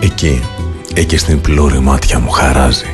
Εκεί στην πλώρη μάτια μου χαράζει.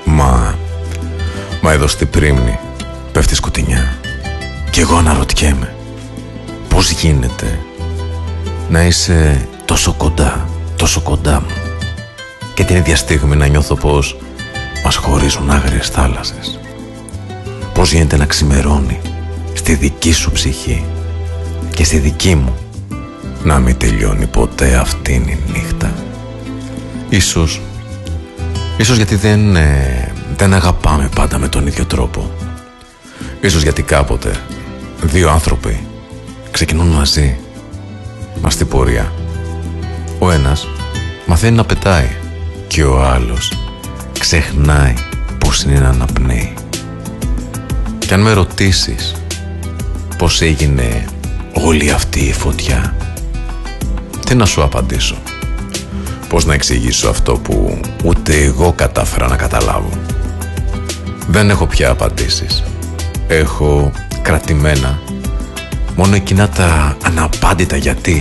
Μα εδώ στη πρίμνη πέφτει σκοτεινιά. Κι εγώ αναρωτιέμαι πώς γίνεται να είσαι τόσο κοντά μου και την ίδια στιγμή να νιώθω πως μας χωρίζουν άγριες θάλασσες. Πώς γίνεται να ξημερώνει στη δική σου ψυχή και στη δική μου να μην τελειώνει ποτέ αυτήν η νύχτα. Ίσως γιατί δεν αγαπάμε πάντα με τον ίδιο τρόπο. Ίσως γιατί κάποτε δύο άνθρωποι ξεκινούν μαζί, μα στην πορεία ο ένας μαθαίνει να πετάει και ο άλλος ξεχνάει πως είναι να αναπνέει. Κι αν με ρωτήσεις πως έγινε όλη αυτή η φωτιά, τι να σου απαντήσω? Πώς να εξηγήσω αυτό που ούτε εγώ κατάφερα να καταλάβω? Δεν έχω πια απαντήσεις. Έχω κρατημένα μόνο εκείνα τα αναπάντητα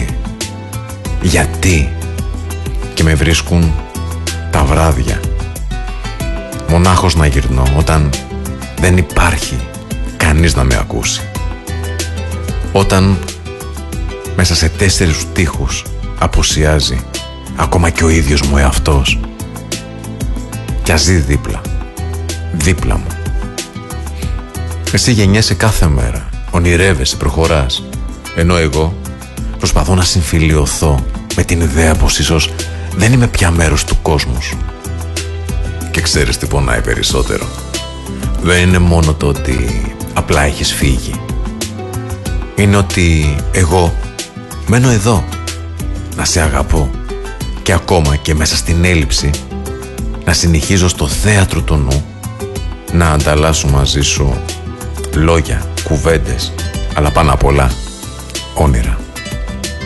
γιατί και με βρίσκουν τα βράδια μονάχος να γυρνώ όταν δεν υπάρχει κανείς να με ακούσει, όταν μέσα σε 4 τοίχους απουσιάζει ακόμα και ο ίδιος μου εαυτός κι ας ζει δίπλα μου. Εσύ γεννιέσαι κάθε μέρα, ονειρεύεσαι, προχωράς, ενώ εγώ προσπαθώ να συμφιλιωθώ με την ιδέα πως ίσως δεν είμαι πια μέρος του κόσμου σου. Και ξέρεις τι πονάει περισσότερο? Δεν είναι μόνο το ότι απλά έχεις φύγει. Είναι ότι εγώ μένω εδώ να σε αγαπώ και ακόμα και μέσα στην έλλειψη να συνεχίζω στο θέατρο του νου να ανταλλάσσω μαζί σου λόγια, κουβέντες, αλλά πάνω απ' όλα όνειρα.